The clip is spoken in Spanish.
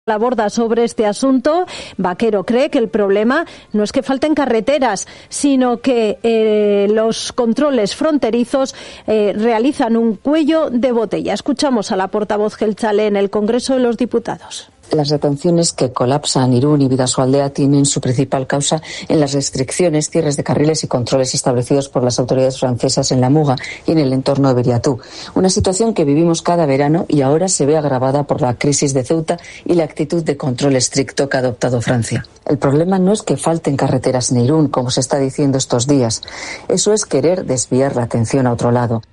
aborda sobre este asunto. Vaquero cree que el problema no es que falten carreteras, sino que los controles fronterizos realizan un cuello de botella. Escuchamos a la portavoz jeltzale en el Congreso de los Diputados. Las retenciones que colapsan Irún y Bidasoaldea tienen su principal causa en las restricciones, cierres de carriles y controles establecidos por las autoridades francesas en la Muga y en el entorno de Beriatú. Una situación que vivimos cada verano y ahora se ve agravada por la crisis de Ceuta y la actitud de control estricto que ha adoptado Francia. El problema no es que falten carreteras en Irún, como se está diciendo estos días. Eso es querer desviar la atención a otro lado.